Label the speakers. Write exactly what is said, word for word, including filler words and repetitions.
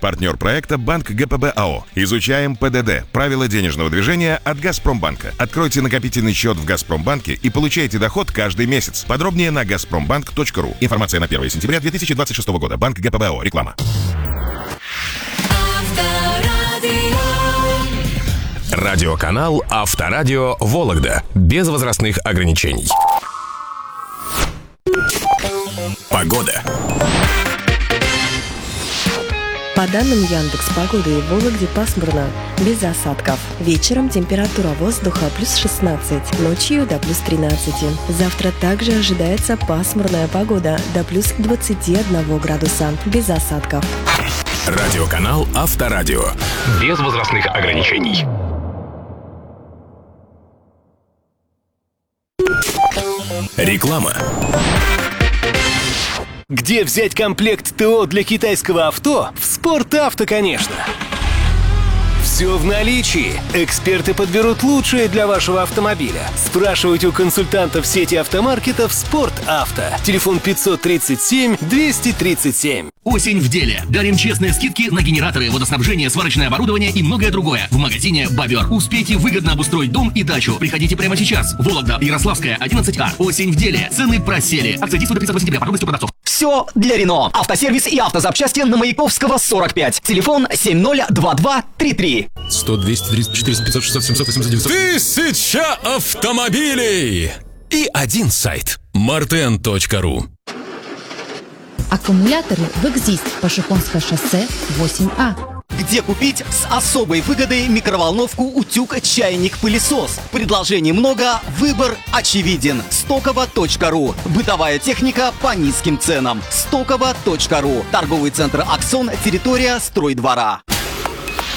Speaker 1: Партнер проекта Банк ГПБ АО. Изучаем ПДД. Правила денежного движения от Газпромбанка. Откройте накопительный счет в Газпромбанке и получайте доход каждый месяц. Подробнее на газпромбанк точка ру. Информация на первое сентября две тысячи двадцать шестого года. Банк ГПБ АО. Реклама.
Speaker 2: Радиоканал Авторадио Вологда. Без возрастных ограничений. Погода.
Speaker 3: По данным Яндекс.Погоды, в Вологде пасмурно, без осадков. Вечером температура воздуха плюс шестнадцать, ночью до плюс тринадцати. Завтра также ожидается пасмурная погода до плюс двадцати одного градуса, без осадков.
Speaker 2: Радиоканал Авторадио. Без возрастных ограничений. Реклама.
Speaker 4: Где взять комплект ТО для китайского авто? В «Спортавто», конечно. Все в наличии. Эксперты подберут лучшее для вашего автомобиля. Спрашивайте у консультантов сети автомаркетов «Спортавто». Телефон пятьсот тридцать семь двести тридцать семь.
Speaker 5: Осень в деле. Дарим честные скидки на генераторы, водоснабжение, сварочное оборудование и многое другое. В магазине «Бобер». Успейте выгодно обустроить дом и дачу. Приходите прямо сейчас. Вологда, Ярославская, одиннадцать А. Осень в деле. Цены просели. Акция действует до тридцатого сентября. Подробности у продавцов.
Speaker 6: Все для Рено. Автосервис и автозапчасти на Маяковского, сорок пять. Телефон семь ноль два два три три.
Speaker 2: сто, двести, триста, четыреста, пятьсот, шестьсот, семьсот, восемьсот, девятьсот. Тысяча автомобилей! И один сайт. мартен точка ру.
Speaker 7: Аккумуляторы в «Экзист», Пашихонское шоссе, восемь А.
Speaker 6: Где купить с особой выгодой микроволновку, утюг, чайник, пылесос? Предложений много, выбор очевиден. стоково точка ру. Бытовая техника по низким ценам. стоково точка ру. Торговый центр «Аксон», территория стройдвора.